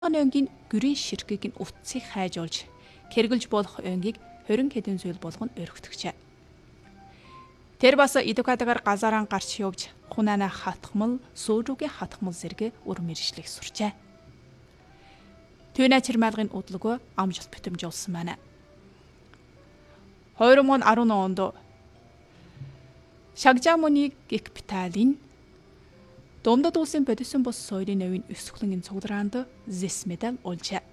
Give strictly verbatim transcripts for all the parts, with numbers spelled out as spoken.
Онгийн гэрийн ширхгийг нь утсыг хайж олж хэрглэж болох онгийг хорин хэдэн зүйл болгоно өргөтгчээ. Тэр бас эдукадгаар газараа гарч явж хунана хатхмал сүүрүүгийн хатхмал зэрэг өр мэржлэх сурчээ. Түүнэ чирмалгын удлогоо амжилт битэмжүүлсэн байна. хоёр мың арван онд Шагжамуны госпиталийн Домдод улсын бодисон бос соёлын навын өсгөлнгийн цуглараанд зэс медаль олжээ.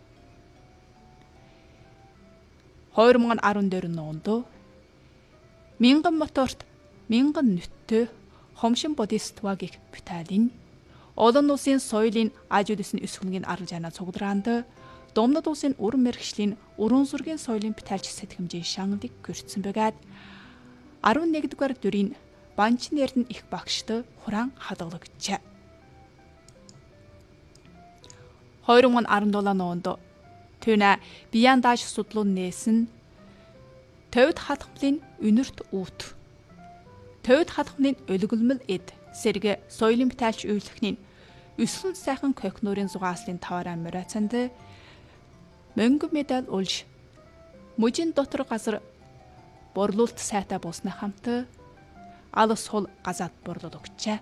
хоёр мың арван дөрвөн онд мянган моторт мянган нүттэй хомшин бодистваа госпиталийн олон улсын соёлын аж үдэсний өсгөлнгийн арга жанаа цуглараанд Домдод улсын уран мэргэжлийн уран зургийн соёлын битaalч сэтгэмжийн шанлыг гэрчсэн байгаад арван нэгдүгээр дүрийн Банчин Эрдэнэ их багшд хураан хадгалагджээ. хоёр мың арван долоо онд түүнэ Бияндаж судлуун нээсэн Төвд хатхмлын үнэрт өвт Төвд хатхмлын өлгөлмөл эд сэргэ соёлын битaalч үйлдэхний өсгөн сайхан кокнурын зугааслын таваараа морацанд мөнгө медаль олж мужийн дотор газар борлуулалт сайтай болсны хамт алс хол газаад борлол өгчээ.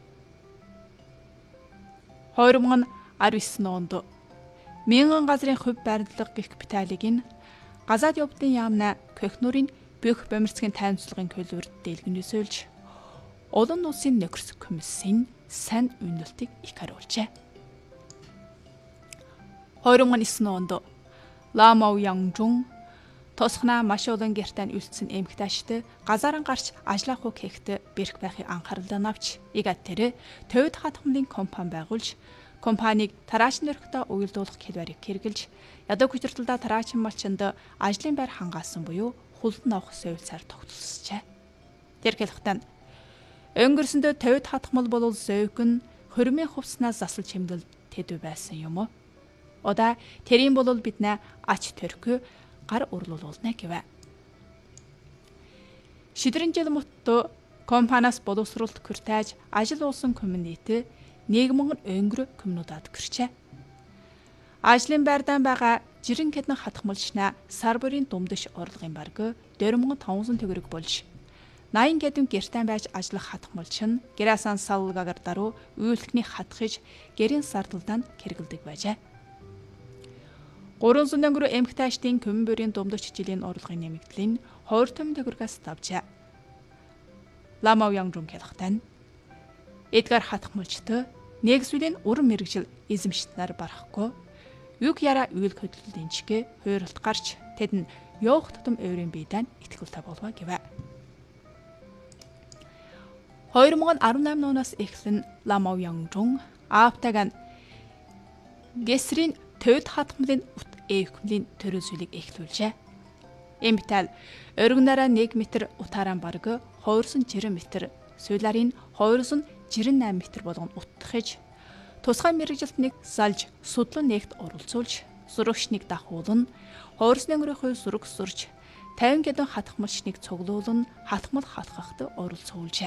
хоёр мың арван девять онд мянган газрын хөв барилга госпиталийг нь газаад явдлын яамна кокнурын бүх бомирцгийн таймцлагын көлөвөрд дэлгэнэсэлж олон улсын нөхөрс комиссийн сайн үнэлтийг их харуулжээ. хоёр мың девять онд Ламау Янгжун тосхнаа маш олон гэртэн үлдсэн эмэгтэйчтэй газараа гарч ажиллах уу гэхэд бэрх байхыг анхаарлаа навч игээд тэр Төвд хатхмлын компани байгуулж компанийг тараачны өрхтөө уялдуулах хэлбэрийг хэрэгжилж ядуу хүчиртэлдээ тараачин малчинд ажлын байр хангаасан буюу хулдан авах соёлцаар тогтолцжээ. Тэр хэлэхдээ өнгөрсөндөө Төвд хатхмал болол зөөгн хөрмийн хувцснаас засал чимдэл тэдв байсан юм уу? Ода тэрийн болол биднэ ач төрхөө гар урлуулна гэвэ. Шидрэн жил мөттө компаниас боловсруулалт хүртэж ажил уулсан коммунити нийгмэн өнгөр коммунудад гэрчээ. Ажлын байрдан байгаа жирэн хэдэн хатхмалчна сар бүрийн думдаш орлогын бараг дөрвөн мянган таван зуун төгрөг болж наян гэдэн гэртэн байж ажиллах хатхмалч нь гэрасан салгагаар даруй үйлдэхний хатхиж гэрийн сардалдаанд хэрэгэлдэг байжээ. гурван зуун төгрөг эмэгтэйчдын коммунбөрийн думдаш жилийн орлогын нэмэгдлийн хоёр сая төгрөгөөс тавжээ. Ламау Янгжун хэлэхдээ Эдгар хатхмалчтай нэгсвэлийн уран мэргэжил эзэмшнээр барахгүй юг яра үйл хөдлөлийн чигэ хууралт гарч тэд нь явах тутам өөрийн биедэн итгэлтэй болов гэвэ. хоёр мың арван намын оноос эхлэн Ламау Янгжун Аавтайг Гэсрийн Төвд хатхмлын эвхмлийн төрөөсөлийг эхлүүлжээ. Эмбитал өргөнараа нэг метр утаараа бараг хоёрсон жирэн метр, сууларын хоёрсон жирэн найм метр болгон утгахж, тусгай мэргэжилтнийг салж, судлан нэгт оролцуулж, зурагчныг дахуулна, хоёрсны өнгөрийнхөө зураг сурж, тавин гэдэн хатхмалчныг цуглуулна, хатхмал хатгахад оролцуулжээ.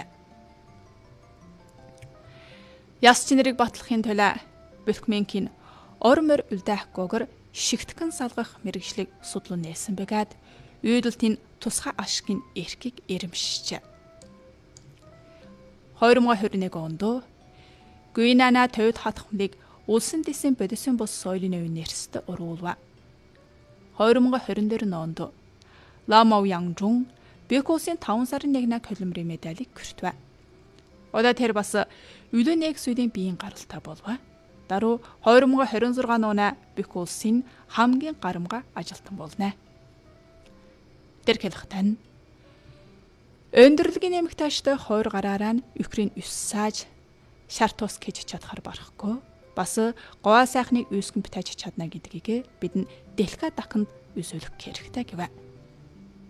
Яс чинэрийг батлахын тулд Бэлхменкийн ормор үлдэхгүйгээр шигтгэн салгах мэргэжлийг судлан нээсэн байгаад үйлдэлтийн тусгай ашигын эрхийг эрэмшжээ. хоёр мың двадцать нэг онд Гуинана Төвд хатхмлыг улсын дэсийн бодисон бос соёлын навын нэрсэд уруулва. хоёр мың двадцать дөрвөн онд Ламау Янгжун Бэк улсын таван сарын нэгнээ колумбийн медалийг хүртвэ. Одоо тэр бас үлэн нэгсүүдийн биеийн гаралтай болва. Даруй хоёр мың двадцать шесть оноо Бэк улсын хамгийн гарамга ажилтан болно. Тэр хэлэхдээ өндөрлөгийн эмэгтэйчтэй хоёр гараараа нь Украин ус сааж шарт тус гэж чадхаар барахгүй. Бас говаа сайхныг үүсгэн битэж чадна гэдгийг бид нь дэлхийд дахинд үзүүлэх хэрэгтэй гэвэ.